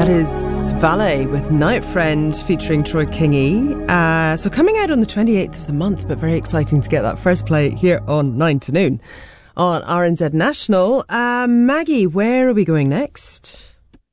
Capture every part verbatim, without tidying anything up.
That is Valet with Night Friend featuring Troy Kingi. Uh, so coming out on the twenty-eighth of the month, but very exciting to get that first play here on nine to noon on R N Z National. Uh, Maggie, where are we going next?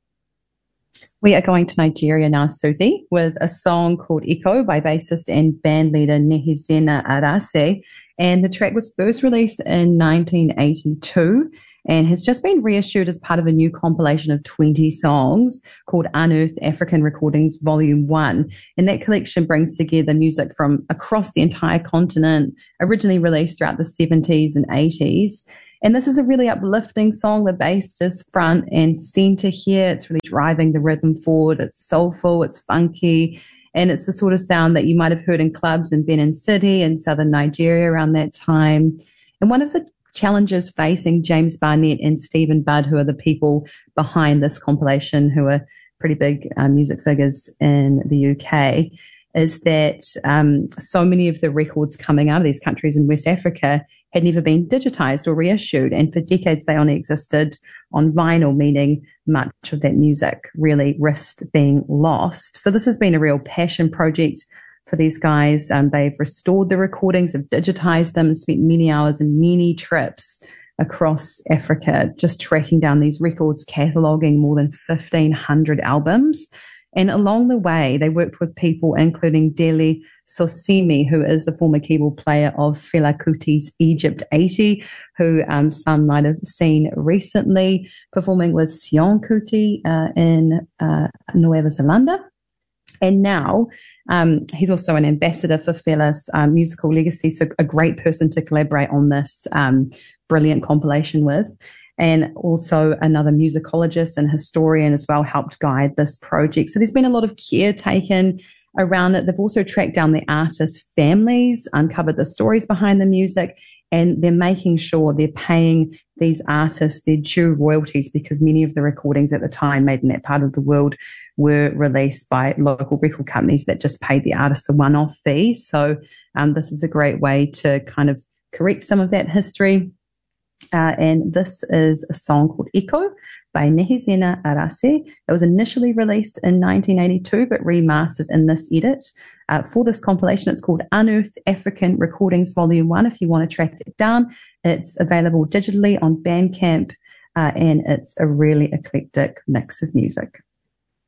We are going to Nigeria now, Susie, with a song called Echo by bassist and bandleader Nehezena Arase. And the track was first released in nineteen eighty-two and has just been reissued as part of a new compilation of twenty songs called Unearthed African Recordings Volume one. And that collection brings together music from across the entire continent, originally released throughout the seventies and eighties. And this is a really uplifting song. The bass is front and center here. It's really driving the rhythm forward. It's soulful, it's funky, and it's the sort of sound that you might have heard in clubs in Benin City and southern Nigeria around that time. And one of the challenges facing James Barnett and Stephen Budd, who are the people behind this compilation, who are pretty big uh, music figures in the U K, is that um, so many of the records coming out of these countries in West Africa had never been digitized or reissued. And for decades, they only existed on vinyl, meaning much of that music really risked being lost. So this has been a real passion project for these guys. Um, they've restored the recordings, they've digitized them, and spent many hours and many trips across Africa just tracking down these records, cataloging more than fifteen hundred albums. And along the way, they worked with people including Dele Sosimi, who is the former keyboard player of Fela Kuti's Egypt eighty, who um, some might have seen recently performing with Sion Kuti uh, in uh, Nueva Zelanda. And now um, he's also an ambassador for Fela's um, musical legacy, so a great person to collaborate on this um, brilliant compilation with. And also another musicologist and historian as well helped guide this project. So there's been a lot of care taken around it. They've also tracked down the artists' families, uncovered the stories behind the music, and they're making sure they're paying these artists their due royalties, because many of the recordings at the time made in that part of the world were released by local record companies that just paid the artists a one-off fee. So um, this is a great way to kind of correct some of that history. Uh, and this is a song called Echo by Nehezena Arase. It was initially released in nineteen eighty-two, but remastered in this edit. Uh, for this compilation, it's called Unearthed African Recordings Volume one. If you want to track it down, it's available digitally on Bandcamp, uh, and it's a really eclectic mix of music.